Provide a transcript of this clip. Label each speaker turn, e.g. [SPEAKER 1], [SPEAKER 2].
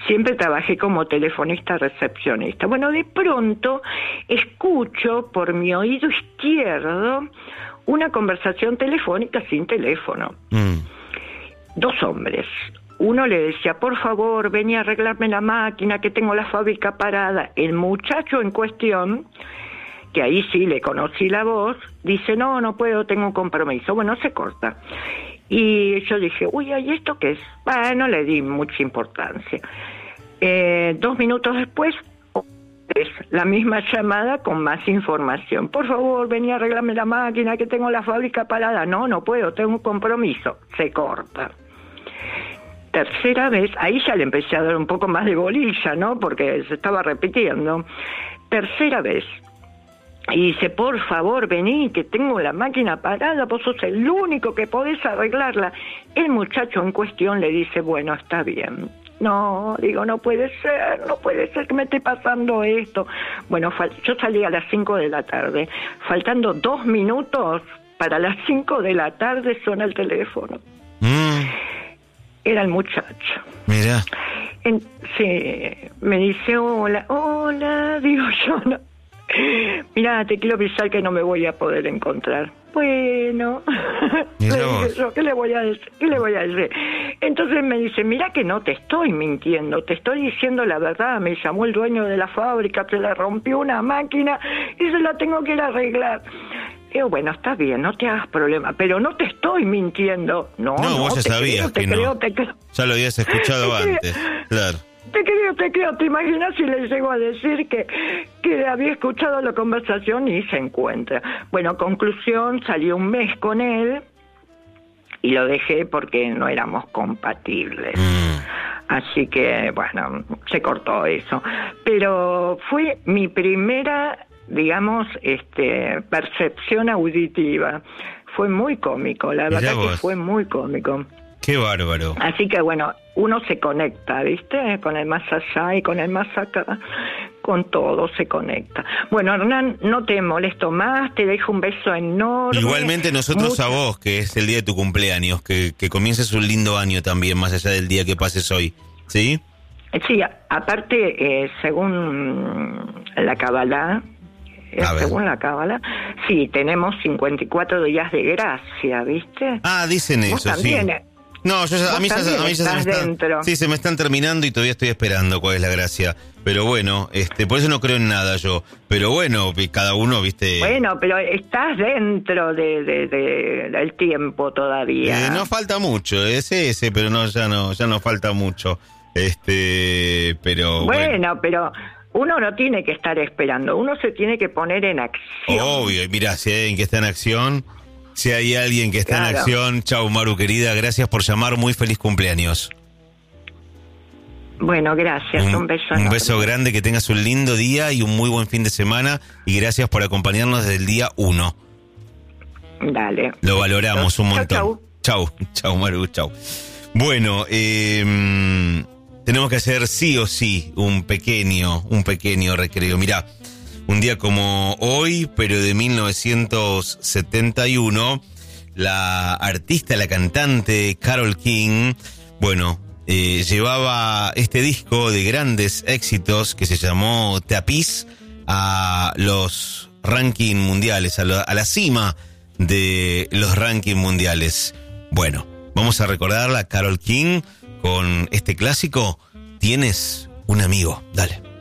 [SPEAKER 1] siempre trabajé como telefonista recepcionista. Bueno, de pronto escucho por mi oído izquierdo una conversación telefónica sin teléfono. Dos hombres. Uno le decía, por favor, ven y arreglarme la máquina, que tengo la fábrica parada. El muchacho en cuestión, que ahí sí le conocí la voz, dice, no puedo, tengo un compromiso. Bueno, se corta. Y yo dije, uy, ¿y esto qué es? No le di mucha importancia. 2 minutos después, es la misma llamada con más información. Por favor, ven y arreglarme la máquina, que tengo la fábrica parada. No puedo, tengo un compromiso. Se corta. Tercera vez, ahí ya le empecé a dar un poco más de bolilla, ¿no? Porque se estaba repitiendo. Tercera vez. Y dice, por favor, vení, que tengo la máquina parada, vos sos el único que podés arreglarla. El muchacho en cuestión le dice, bueno, está bien. No, digo, no puede ser que me esté pasando esto. Bueno, yo salí a las 5 de la tarde. Faltando 2 minutos para las 5 de la tarde suena el teléfono. Era el muchacho.
[SPEAKER 2] Mira.
[SPEAKER 1] Sí, me dice, hola, digo yo, no. Mira, te quiero avisar que no me voy a poder encontrar. Bueno, ¿qué le voy a decir? Entonces me dice, mira que no te estoy mintiendo, te estoy diciendo la verdad. Me llamó el dueño de la fábrica, se le rompió una máquina y se la tengo que ir a arreglar. Digo, bueno, está bien, no te hagas problema, pero no te estoy mintiendo. No,
[SPEAKER 2] vos ya sabías que no. Ya lo habías escuchado antes, claro.
[SPEAKER 1] Te creo, te imaginas si le llego a decir que había escuchado la conversación y se encuentra. Bueno, conclusión, salí un mes con él y lo dejé porque no éramos compatibles. Así que, bueno, se cortó eso. Pero fue mi primera, digamos, percepción auditiva. Fue muy cómico, la verdad que fue muy cómico.
[SPEAKER 2] ¡Qué bárbaro!
[SPEAKER 1] Así que, bueno, uno se conecta, ¿viste? Con el más allá y con el más acá, con todo se conecta. Bueno, Hernán, no te molesto más, te dejo un beso enorme.
[SPEAKER 2] Igualmente nosotros a vos, que es el día de tu cumpleaños, que comiences un lindo año también, más allá del día que pases hoy, ¿sí?
[SPEAKER 1] Sí, aparte, según la Kabbalah, sí, tenemos 54 días de gracia, ¿viste?
[SPEAKER 2] Dicen eso,
[SPEAKER 1] también,
[SPEAKER 2] sí. No, a mí ya se me están terminando y todavía estoy esperando cuál es la gracia. Pero bueno, por eso no creo en nada yo. Pero bueno, cada uno, ¿viste? Bueno, pero estás dentro del tiempo todavía. No falta mucho, es ese, pero ya no falta mucho. Pero bueno, pero uno no tiene que estar esperando, uno se tiene que poner en acción. Obvio, mira, si hay alguien que está en acción, en acción, chau Maru querida, gracias por llamar, muy feliz cumpleaños. Bueno, gracias, un beso enorme. Un beso grande, que tengas un lindo día y un muy buen fin de semana, y gracias por acompañarnos desde el día 1. Dale. Lo valoramos un montón. Chau Maru, chau. Bueno, tenemos que hacer sí o sí un pequeño recreo. Mirá, un día como hoy, pero de 1971, la artista, la cantante Carole King, llevaba este disco de grandes éxitos que se llamó Tapiz a los rankings mundiales, a la cima de los rankings mundiales. Bueno, vamos a recordarla, Carole King, con este clásico, Tienes un amigo. Dale.